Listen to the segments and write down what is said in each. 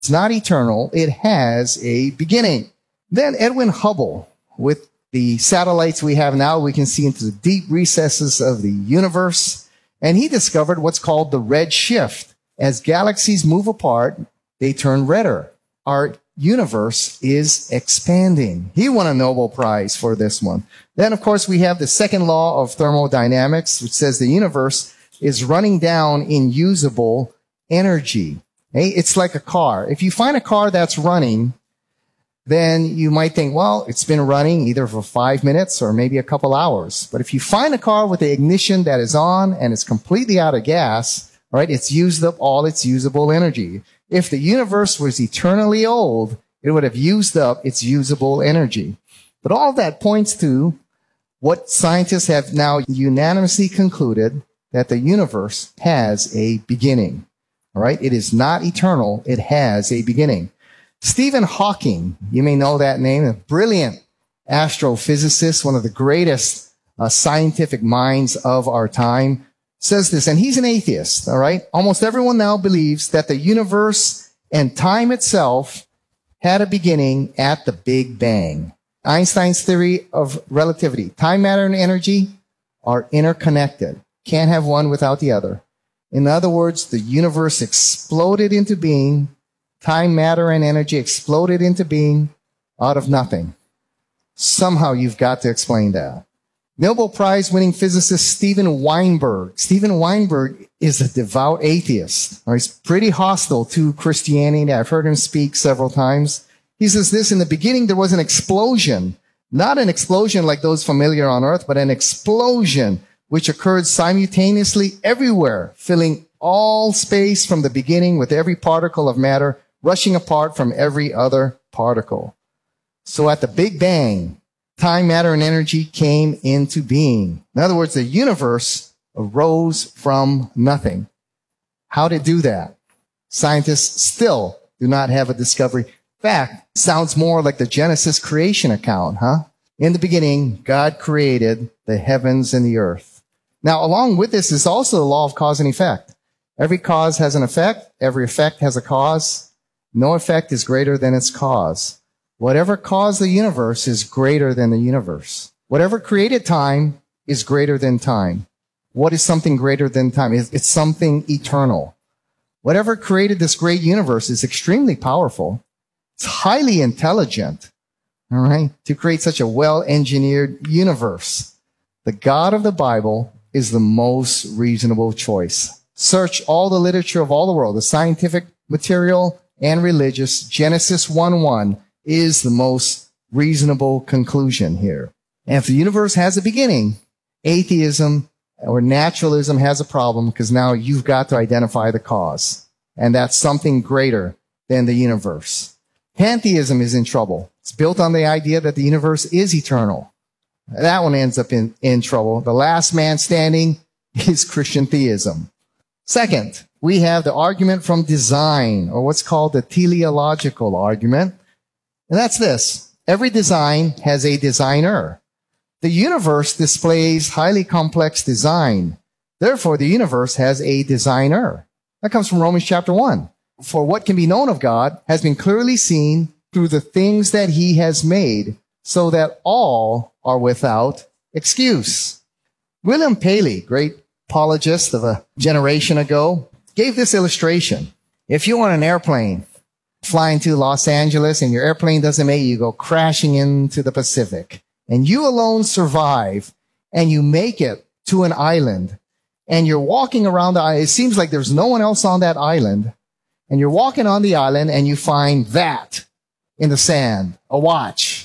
It's not eternal. It has a beginning. Then Edwin Hubble, with the satellites we have now, we can see into the deep recesses of the universe. And he discovered what's called the red shift. As galaxies move apart, they turn redder. Our universe is expanding. He won a Nobel Prize for this one. Then, of course, we have the second law of thermodynamics, which says the universe is running down in usable energy. Okay? It's like a car. If you find a car that's running, then you might think, well, it's been running either for 5 minutes or maybe a couple hours. But if you find a car with the ignition that is on and it's completely out of gas, all right, it's used up all its usable energy. If the universe was eternally old, it would have used up its usable energy. But all of that points to what scientists have now unanimously concluded, that the universe has a beginning. All right, it is not eternal. It has a beginning. Stephen Hawking, you may know that name, a brilliant astrophysicist, one of the greatest scientific minds of our time, says this, and he's an atheist, all right? Almost everyone now believes that the universe and time itself had a beginning at the Big Bang. Einstein's theory of relativity, time, matter, and energy are interconnected. Can't have one without the other. In other words, the universe exploded into being. Time, matter, and energy exploded into being out of nothing. Somehow you've got to explain that. Nobel Prize winning physicist Steven Weinberg. Steven Weinberg is a devout atheist. He's pretty hostile to Christianity. I've heard him speak several times. He says this, in the beginning there was an explosion. Not an explosion like those familiar on Earth, but an explosion which occurred simultaneously everywhere, filling all space from the beginning with every particle of matter rushing apart from every other particle. So at the Big Bang, time, matter, and energy came into being. In other words, the universe arose from nothing. How to do that? Scientists still do not have a discovery. In fact, sounds more like the Genesis creation account, huh? In the beginning, God created the heavens and the earth. Now, along with this is also the law of cause and effect. Every cause has an effect. Every effect has a cause. No effect is greater than its cause. Whatever caused the universe is greater than the universe. Whatever created time is greater than time. What is something greater than time? It's something eternal. Whatever created this great universe is extremely powerful. It's highly intelligent, all right, to create such a well-engineered universe. The God of the Bible is the most reasonable choice. Search all the literature of all the world, the scientific, material, and religious. Genesis 1:1 is the most reasonable conclusion here. And if the universe has a beginning, atheism or naturalism has a problem, because now you've got to identify the cause. And that's something greater than the universe. Pantheism is in trouble. It's built on the idea that the universe is eternal. That one ends up in trouble. The last man standing is Christian theism. Second, we have the argument from design, or what's called the teleological argument. And that's this. Every design has a designer. The universe displays highly complex design. Therefore, the universe has a designer. That comes from Romans chapter 1. For what can be known of God has been clearly seen through the things that he has made, so that all are without excuse. William Paley, great apologist of a generation ago, gave this illustration. If you're on an airplane flying to Los Angeles and your airplane doesn't make it, you go crashing into the Pacific, and you alone survive, and you make it to an island, and you're walking around the island. It seems like there's no one else on that island, and you're walking on the island and you find that in the sand, a watch.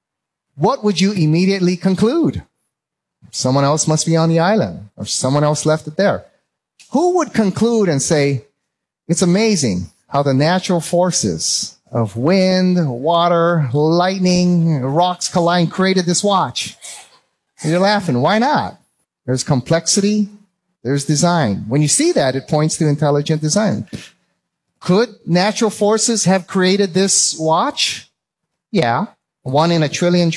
What would you immediately conclude? Someone else must be on the island, or someone else left it there. Who would conclude and say, it's amazing how the natural forces of wind, water, lightning, rocks colliding created this watch? And you're laughing. Why not? There's complexity. There's design. When you see that, it points to intelligent design. Could natural forces have created this watch? Yeah. 1 in a trillion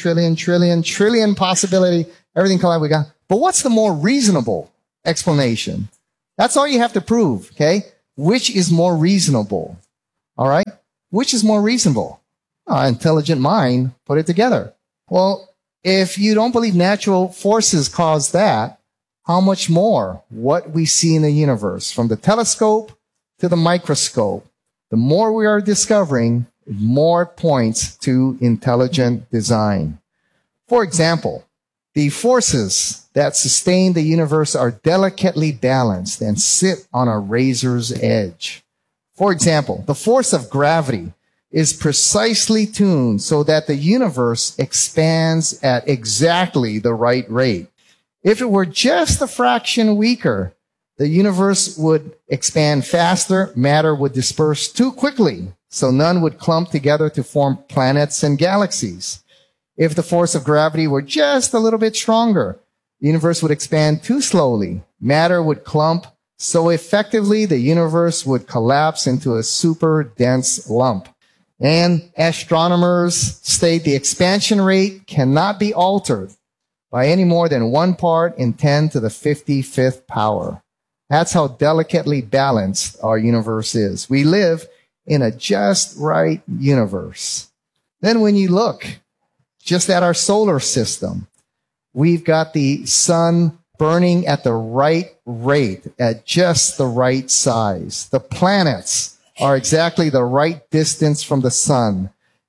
possibility. Everything collided we got. But what's the more reasonable explanation? That's all you have to prove, okay? Which is more reasonable? All right? Which is more reasonable? Intelligent mind put it together. Well, if you don't believe natural forces cause that, how much more what we see in the universe, from the telescope to the microscope, the more we are discovering, more points to intelligent design. For example, the forces that sustain the universe are delicately balanced and sit on a razor's edge. For example, the force of gravity is precisely tuned so that the universe expands at exactly the right rate. If it were just a fraction weaker, the universe would expand faster, matter would disperse too quickly, so none would clump together to form planets and galaxies. If the force of gravity were just a little bit stronger, the universe would expand too slowly, matter would clump, so effectively the universe would collapse into a super dense lump. And astronomers state the expansion rate cannot be altered by any more than 1 part in 10 to the 55th power. That's how delicately balanced our universe is. We live in a just right universe. Then when you look just at our solar system, we've got the sun burning at the right rate, at just the right size. The planets are exactly the right distance from the sun.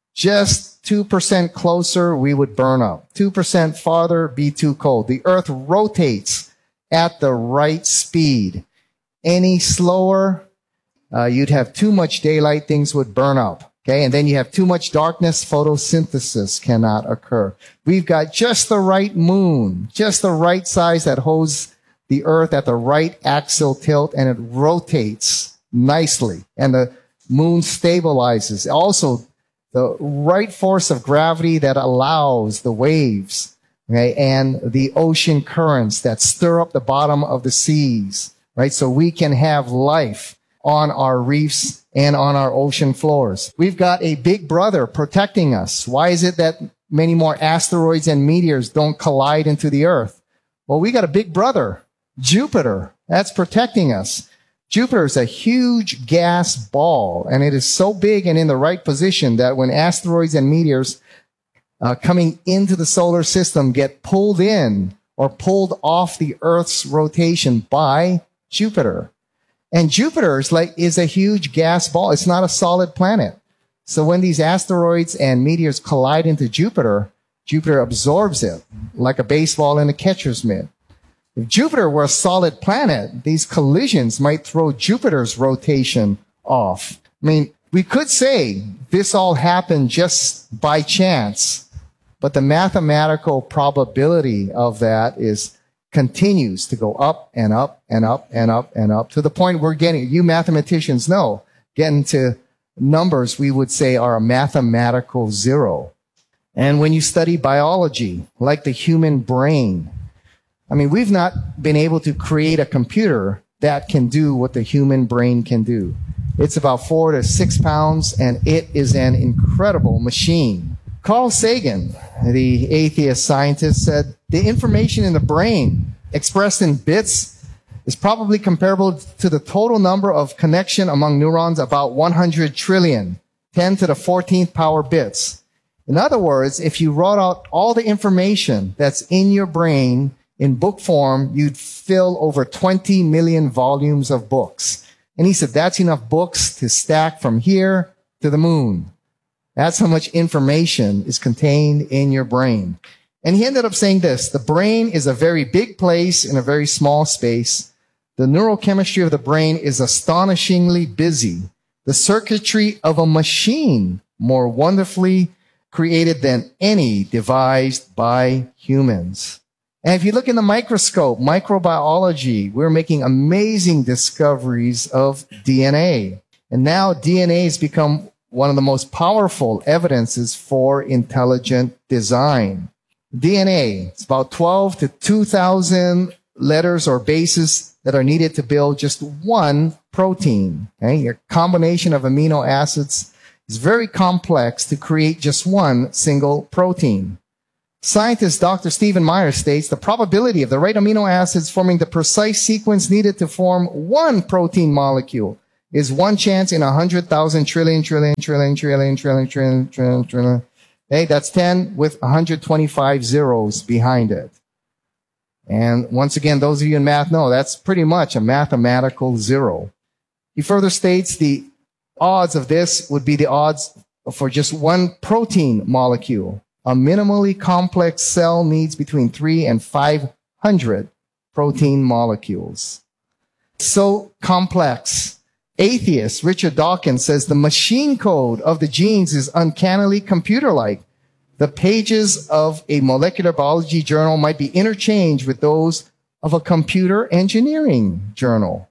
Just 2% closer, we would burn up. 2% farther, be too cold. The earth rotates at the right speed. Any slower, you'd have too much daylight, things would burn up. Okay, and then you have too much darkness, photosynthesis cannot occur. We've got just the right moon, just the right size that holds the earth at the right axial tilt, and it rotates nicely, and the moon stabilizes. Also, the right force of gravity that allows the waves, okay, and the ocean currents that stir up the bottom of the seas, right? So we can have life on our reefs and on our ocean floors. We've got a big brother protecting us. Why is it that many more asteroids and meteors don't collide into the earth? Well, we got a big brother, Jupiter, that's protecting us. Jupiter is a huge gas ball, and it is so big and in the right position that when asteroids and meteors coming into the solar system get pulled in or pulled off the Earth's rotation by Jupiter. And Jupiter is a huge gas ball. It's not a solid planet. So when these asteroids and meteors collide into Jupiter, Jupiter absorbs it like a baseball in a catcher's mitt. If Jupiter were a solid planet, these collisions might throw Jupiter's rotation off. I mean, we could say this all happened just by chance, but the mathematical probability of that continues to go up and up and up and up and up to the point we're getting, you mathematicians know, getting to numbers we would say are a mathematical zero. And when you study biology, like the human brain, I mean, we've not been able to create a computer that can do what the human brain can do. It's about 4 to 6 pounds, and it is an incredible machine. Carl Sagan, the atheist scientist, said the information in the brain expressed in bits is probably comparable to the total number of connection among neurons, about 100 trillion, 10 to the 14th power bits. In other words, if you wrote out all the information that's in your brain in book form, you'd fill over 20 million volumes of books. And he said that's enough books to stack from here to the moon. That's how much information is contained in your brain. And he ended up saying this: the brain is a very big place in a very small space. The neurochemistry of the brain is astonishingly busy. The circuitry of a machine more wonderfully created than any devised by humans. And if you look in the microscope, microbiology, we're making amazing discoveries of DNA. And now DNA has become one of the most powerful evidences for intelligent design. DNA, it's about 12 to 2,000 letters or bases that are needed to build just one protein. Okay? A combination of amino acids is very complex to create just one single protein. Scientist Dr. Stephen Myers states the probability of the right amino acids forming the precise sequence needed to form one protein molecule is one chance in 100,000 trillion. Okay, that's 10 with 125 zeros behind it. And once again, those of you in math know that's pretty much a mathematical zero. He further states the odds of this would be the odds for just one protein molecule. A minimally complex cell needs between 3 and 500 protein molecules. So complex. Atheist Richard Dawkins says the machine code of the genes is uncannily computer-like. The pages of a molecular biology journal might be interchanged with those of a computer engineering journal.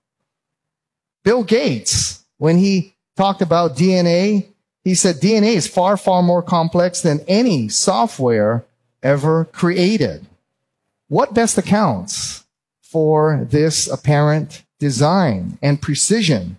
Bill Gates, when he talked about DNA, he said DNA is far, far more complex than any software ever created. What best accounts for this apparent design and precision?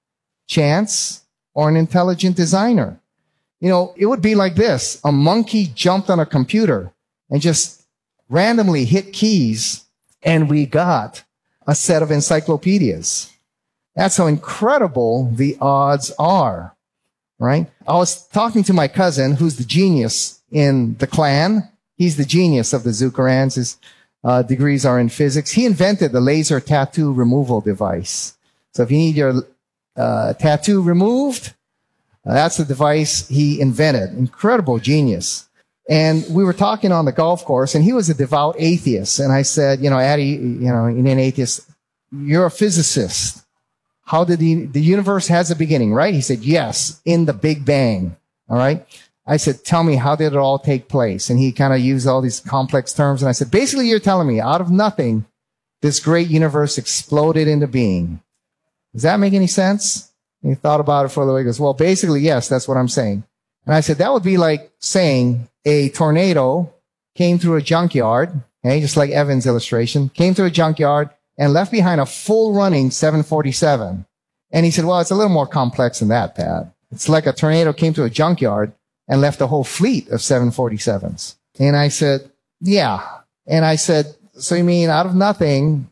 Chance or an intelligent designer? You know, it would be like this. A monkey jumped on a computer and just randomly hit keys, and we got a set of encyclopedias. That's how incredible the odds are, right? I was talking to my cousin, who's the genius in the clan. He's the genius of the Zuckerans. His degrees are in physics. He invented the laser tattoo removal device. So if you need your tattoo removed, that's the device he invented. Incredible genius. And we were talking on the golf course, and he was a devout atheist. And I said, you know, Addie, you know, you're an atheist. You're a physicist. How did the universe has a beginning, right? He said, yes, in the Big Bang. All right. I said, tell me, how did it all take place? And he kind of used all these complex terms. And I said, basically, you're telling me out of nothing, this great universe exploded into being. Does that make any sense? And he thought about it for a little while. He goes, well, basically, yes, that's what I'm saying. And I said, that would be like saying a tornado came through a junkyard, okay, just like Evan's illustration, came through a junkyard and left behind a full running 747. And he said, well, it's a little more complex than that, Pat. It's like a tornado came to a junkyard and left a whole fleet of 747s. And I said, yeah. And I said, so you mean out of nothing,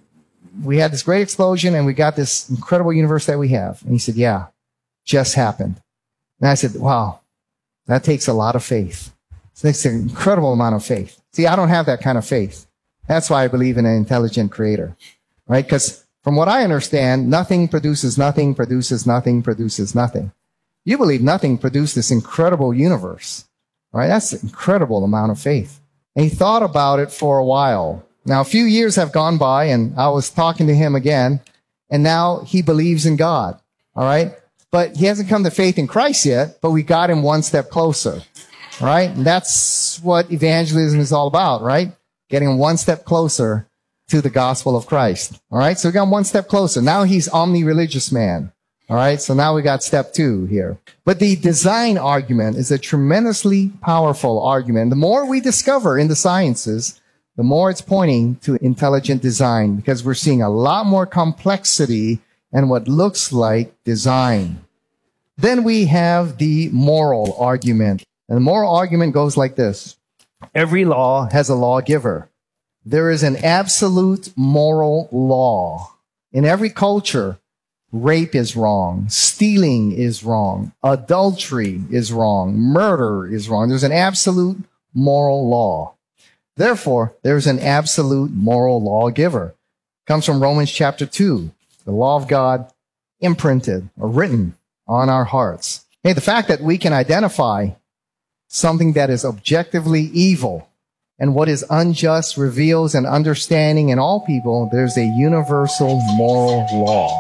we had this great explosion and we got this incredible universe that we have? And he said, yeah, just happened. And I said, wow, that takes a lot of faith. It takes an incredible amount of faith. See, I don't have that kind of faith. That's why I believe in an intelligent creator, right? Because from what I understand, nothing produces nothing, produces nothing, produces nothing. You believe nothing produced this incredible universe, right? That's an incredible amount of faith. And he thought about it for a while. Now, a few years have gone by, and I was talking to him again, and now he believes in God, all right? But he hasn't come to faith in Christ yet, but we got him one step closer, all right? And that's what evangelism is all about, right? Getting one step closer to the gospel of Christ, all right? So we got him one step closer. Now he's omni-religious man. All right, so now we got step 2 here. But the design argument is a tremendously powerful argument. The more we discover in the sciences, the more it's pointing to intelligent design, because we're seeing a lot more complexity and what looks like design. Then we have the moral argument. And the moral argument goes like this. Every law has a lawgiver. There is an absolute moral law. In every culture, rape is wrong. Stealing is wrong. Adultery is wrong. Murder is wrong. There's an absolute moral law. Therefore, there's an absolute moral lawgiver. Comes from Romans chapter 2. The law of God imprinted or written on our hearts. Hey, the fact that we can identify something that is objectively evil and what is unjust reveals an understanding in all people there's a universal moral law.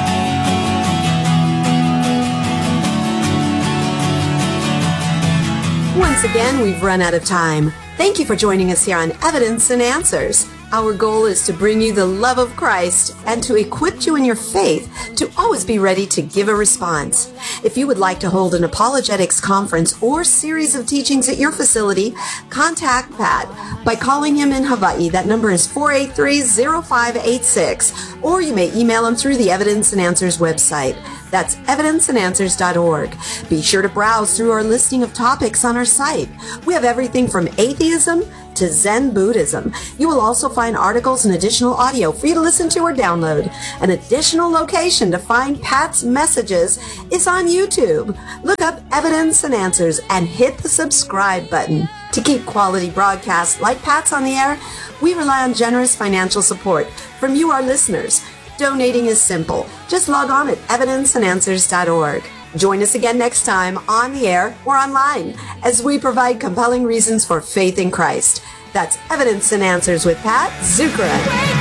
Once again, we've run out of time. Thank you for joining us here on Evidence and Answers. Our goal is to bring you the love of Christ and to equip you in your faith to always be ready to give a response. If you would like to hold an apologetics conference or series of teachings at your facility, contact Pat by calling him in Hawaii. That number is 483-0586, or you may email him through the Evidence and Answers website. That's evidenceandanswers.org. Be sure to browse through our listing of topics on our site. We have everything from atheism to Zen Buddhism. You will also find articles and additional audio for you to listen to or download. An additional location to find Pat's messages is on YouTube. Look up Evidence and Answers and hit the subscribe button. To keep quality broadcasts like Pat's on the air, we rely on generous financial support from you, our listeners. Donating is simple. Just log on at evidenceandanswers.org. Join us again next time on the air or online as we provide compelling reasons for faith in Christ. That's Evidence and Answers with Pat Zukeran.